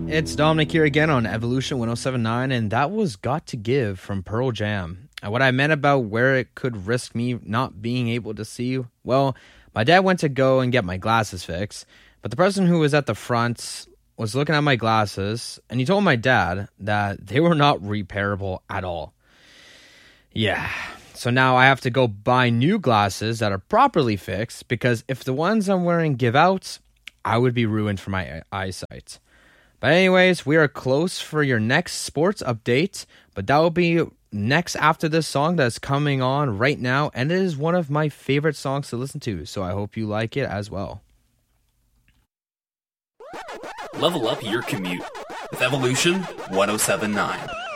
It's Dominic here again on Evolution 1079, and that was Got to Give from Pearl Jam. And what I meant about where it could risk me not being able to see, well, my dad went to go and get my glasses fixed, but the person who was at the front was looking at my glasses, and he told my dad that they were not repairable at all. Yeah, so now I have to go buy new glasses that are properly fixed, because if the ones I'm wearing give out, I would be ruined for my eyesight. But anyways, we are close for your next sports update, but that will be next after this song that's coming on right now, and it is one of my favorite songs to listen to, so I hope you like it as well. Level up your commute with Evolution 1079.